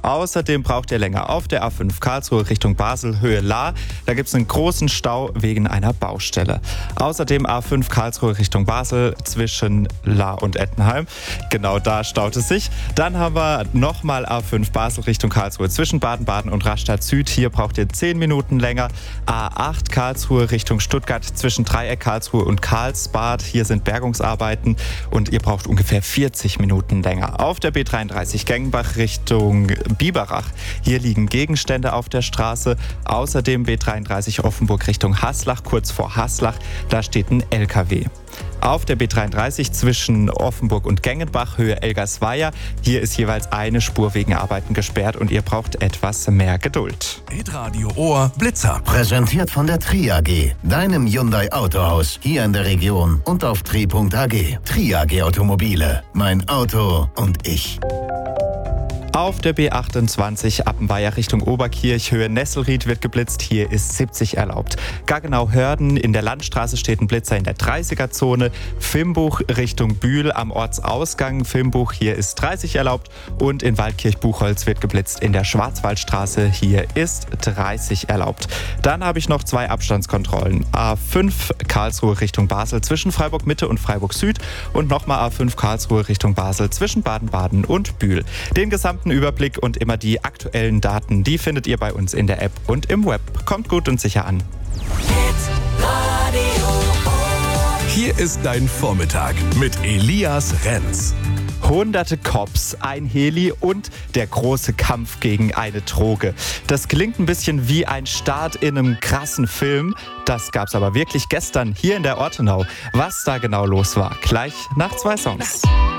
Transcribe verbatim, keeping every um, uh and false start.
Außerdem braucht ihr länger auf der A fünf Karlsruhe Richtung Basel, Höhe Lahr. Da gibt es einen großen Stau wegen einer Baustelle. Außerdem A fünf Karlsruhe Richtung Basel zwischen Lahr und Ettenheim. Genau da staut es sich. Dann haben wir nochmal A fünf Basel Richtung Karlsruhe zwischen Baden-Baden und Rastatt Süd. Hier braucht ihr zehn Minuten länger. A acht Karlsruhe Richtung Stuttgart zwischen Dreieck Karlsruhe und Karlsbad. Hier sind Bergungsarbeiten und ihr braucht ungefähr vierzig Minuten länger. Auf der B dreiunddreißig Gengenbach Richtung Biberach. Hier liegen Gegenstände auf der Straße. Außerdem B dreiunddreißig Offenburg Richtung Haslach, kurz vor Haslach. Da steht ein L K W. Auf der B dreiunddreißig zwischen Offenburg und Gengenbach, Höhe Elgersweier. Hier ist jeweils eine Spur wegen Arbeiten gesperrt und ihr braucht etwas mehr Geduld. Hitradio Ohr Blitzer. Präsentiert von der Tri A G, deinem Hyundai Autohaus, hier in der Region und auf tri punkt a g. Tri A G Automobile, mein Auto und ich. Auf der B achtundzwanzig Appenweier Richtung Oberkirch, Höhe Nesselried wird geblitzt. Hier ist siebzig erlaubt. Gaggenau-Hörden in der Landstraße steht ein Blitzer in der dreißiger-Zone. Filmbuch Richtung Bühl am Ortsausgang Filmbuch, hier ist dreißig erlaubt. Und in Waldkirch-Buchholz wird geblitzt in der Schwarzwaldstraße. Hier ist dreißig erlaubt. Dann habe ich noch zwei Abstandskontrollen. A fünf Karlsruhe Richtung Basel zwischen Freiburg Mitte und Freiburg Süd. Und nochmal A fünf Karlsruhe Richtung Basel zwischen Baden-Baden und Bühl. Den gesamten Überblick und immer die aktuellen Daten, die findet ihr bei uns in der App und im Web. Kommt gut und sicher an. Hier ist dein Vormittag mit Elias Renz. Hunderte Cops, ein Heli und der große Kampf gegen eine Droge. Das klingt ein bisschen wie ein Start in einem krassen Film. Das gab's aber wirklich gestern hier in der Ortenau. Was da genau los war, gleich nach zwei Songs.